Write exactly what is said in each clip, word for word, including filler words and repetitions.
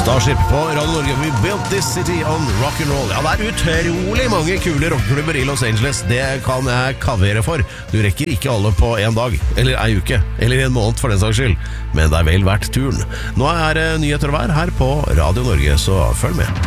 Starship på Radio Norge. We built this city on rock'n'roll. Ja, det er utrolig mange kule rockeklubber i Los Angeles. Det kan jeg kavere for. Du rekker ikke alle på en dag, eller en uke, eller en måned for den saks skyld. Men det er vel verdt turen. Nå er det nyheter og vær her på Radio Norge, så følg med.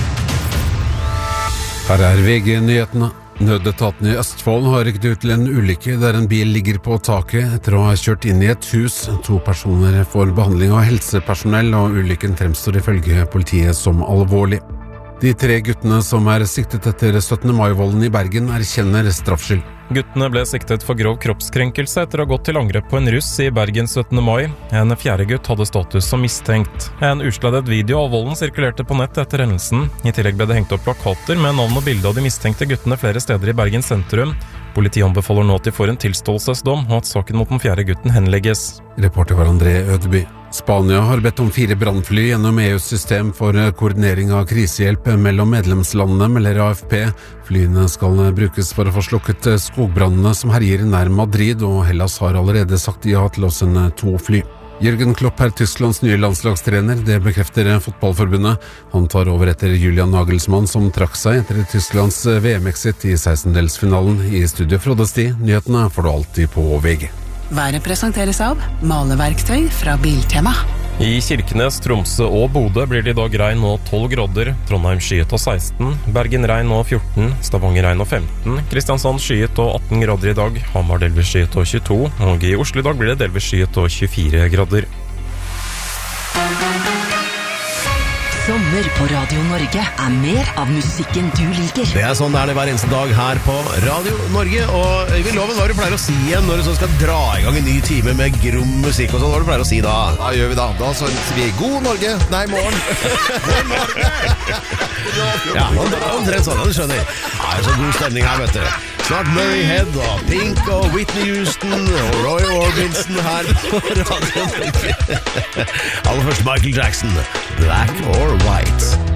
Her er V G-nyhetene. Nødetaten i Østfold har rykket ut til en ulykke der en bil ligger på taket etter å ha kjørt inn i et hus. To personer får behandling av helsepersonell, og ulykken fremstår ifølge politiet som alvorlig. De tre guttene som er siktet etter syttende mai-volden i Bergen erkjenner straffskyld. Guttene ble siktet for grov kroppskrenkelse etter å ha gått til angrep på en russ i Bergen syttende mai. En fjerde gutt hadde status som mistenkt. En usladdet video av volden sirkulerte på nett etter hendelsen. I tillegg ble det hengt opp plakater med navn og bilde av de mistenkte guttene flere steder i Bergen sentrum. Politiet anbefaler nå at de får en tilståelsesdom, og at saken mot den fjerde gutten henlegges. Reporter var André Ødeby. Spania har bedt om fire brannfly gjennom E U's system for koordinering av krisehjelp mellom medlemslandene, melder A F P. Flyene skal brukes for å få slukket skogbrannene som herjer nær Madrid, og Hellas har allerede sagt ja til å sende to fly. Jürgen Klopp er Tysklands nye landslagstrener, det bekrefter fotballforbundet. Han tar over etter Julian Nagelsmann, som trakk seg etter Tysklands V M-exit i sekstendelsfinalen. I studio Frode Sti, nyhetene får du alltid på V G. Været presenteres av maleverktøy fra Biltema. I Kirkenes, Tromsø og Bodø blir det i dag regn og tolv grader, Trondheim skyet og seksten, Bergen regn og fjorten, Stavanger regn og femten, Kristiansand skyet og atten grader i dag, Hamar delvis skyet og tjueto, og i Oslo i dag blir det delvis skyet og tjuefire grader. Sommer på Radio Norge er mer av musikken du liker. Det er sånn det er det hver eneste dag her på Radio Norge. Og vi loven hva du pleier å si igjen når du så skal dra i gang en ny time med grom musikk og sånn. Hva du pleier å si da? Hva gjør vi da? Da så sier vi God Norge, nei morgen. God Norge. Ja, omtrent sånn, du skjønner. Det er så god stemning her, vet du. Snart Murray Head og Pink og Whitney Houston og Roy Orbison her på Radio Norge. Aller først Michael Jackson, Black or White.